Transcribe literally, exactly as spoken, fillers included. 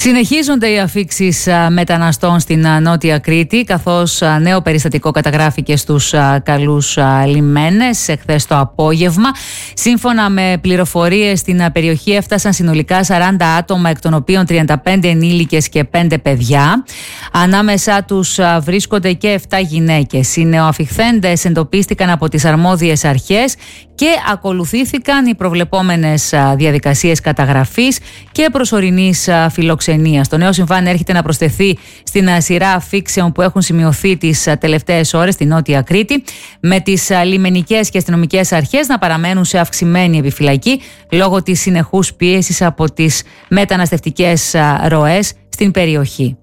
Συνεχίζονται οι αφίξεις μεταναστών στην Νότια Κρήτη, καθώς νέο περιστατικό καταγράφηκε στους καλούς λιμένες εχθές το απόγευμα. Σύμφωνα με πληροφορίες, στην περιοχή έφτασαν συνολικά σαράντα άτομα, εκ των οποίων τριάντα πέντε ενήλικες και πέντε παιδιά. Ανάμεσά τους βρίσκονται και επτά γυναίκες. Οι νεοαφιχθέντες εντοπίστηκαν από τις αρμόδιες αρχές και ακολουθήθηκαν οι προβλεπόμενες διαδικασίες καταγραφής και προσωρινής φιλοξενίας. Το νέο συμβάν έρχεται να προσθεθεί στην σειρά αφίξεων που έχουν σημειωθεί τις τελευταίες ώρες στη Νότια Κρήτη, με τις λιμενικές και αστυνομικές αρχές να παραμένουν σε αυξημένη επιφυλακή λόγω της συνεχούς πίεσης από τις μεταναστευτικές ροές στην περιοχή.